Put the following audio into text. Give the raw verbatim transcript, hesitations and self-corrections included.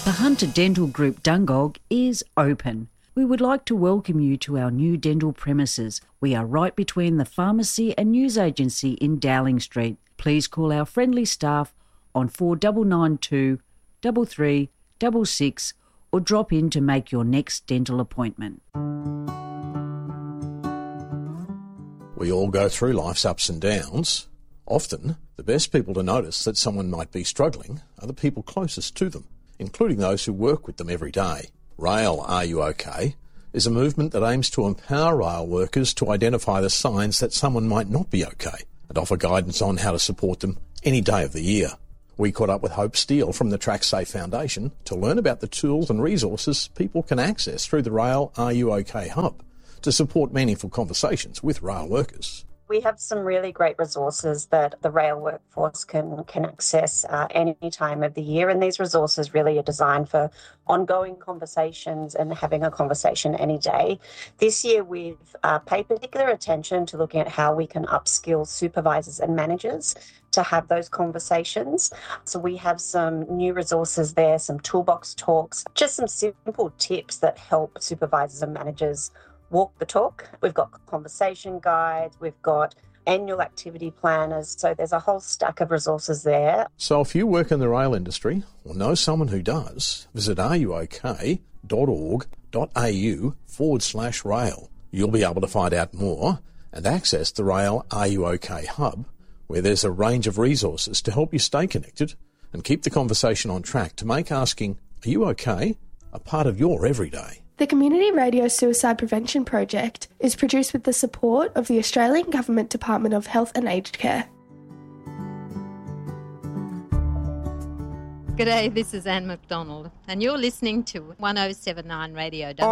The Hunter Dental Group Dungog is open. We would like to welcome you to our new dental premises. We are right between the pharmacy and news agency in Dowling Street. Please call our friendly staff on four nine nine two, three three six six or drop in to make your next dental appointment. We all go through life's ups and downs. Often, the best people to notice that someone might be struggling are the people closest to them, including those who work with them every day. Rail Are You OK? Is a movement that aims to empower rail workers to identify the signs that someone might not be okay and offer guidance on how to support them any day of the year. We caught up with Hope Steele from the TrackSafe Foundation to learn about the tools and resources people can access through the Rail Are You OK hub to support meaningful conversations with rail workers. We have some really great resources that the rail workforce can can access uh, any time of the year, and these resources really are designed for ongoing conversations and having a conversation any day. This year we've uh, paid particular attention to looking at how we can upskill supervisors and managers to have those conversations. So we have some new resources there, some toolbox talks, just some simple tips that help supervisors and managers walk the talk. We've got conversation guides, we've got annual activity planners, so there's a whole stack of resources there. So if you work in the rail industry or know someone who does, visit ruok.org.au forward slash rail. You'll be able to find out more and access the Rail Are You OK hub, where there's a range of resources to help you stay connected and keep the conversation on track to make asking, "Are you okay?" a part of your everyday. The Community Radio Suicide Prevention Project is produced with the support of the Australian Government Department of Health and Aged Care. G'day, this is Anne McDonald, and you're listening to one oh seven point nine Radio.